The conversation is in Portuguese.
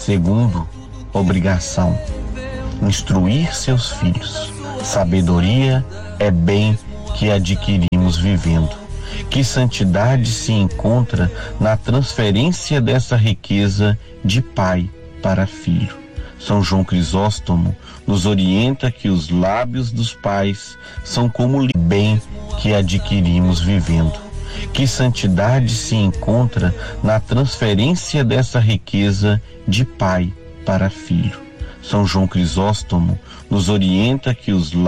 Segundo, obrigação: instruir seus filhos. Sabedoria é bem que adquirimos vivendo. Que santidade se encontra na transferência dessa riqueza de pai para filho. São João Crisóstomo nos orienta que os lábios dos pais são como o bem que adquirimos vivendo. Que santidade se encontra na transferência dessa riqueza de pai para filho. São João Crisóstomo nos orienta que os